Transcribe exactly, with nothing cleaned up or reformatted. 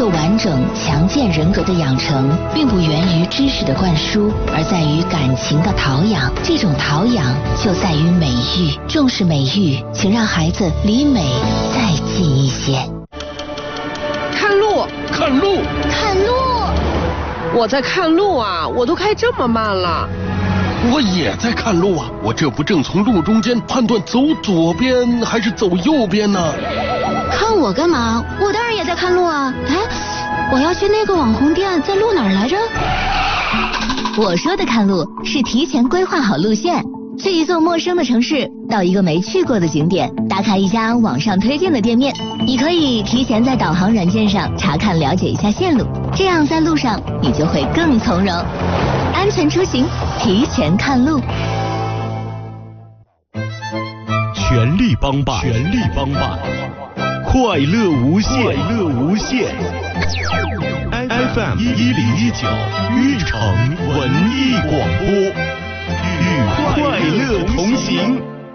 个完整强健人格的养成，并不源于知识的灌输，而在于感情的陶养。这种陶养就在于美育，重视美育，请让孩子离美再近一些。 看路， 看路， 看路！ 我在看路啊，我都开这么慢了。 我也在看路啊，我这不正从路中间判断走左边还是走右边呢？ 看我干嘛？我当然也在看路啊！哎，我要去那个网红店，在路哪儿来着？我说的看路是提前规划好路线，去一座陌生的城市，到一个没去过的景点，打卡一家网上推荐的店面。你可以提前在导航软件上查看了解一下线路，这样在路上你就会更从容。安全出行，提前看路。 全力帮办，全力帮办，快乐无限，快乐无限。F M 一零一九玉城文艺广播，与快乐同行。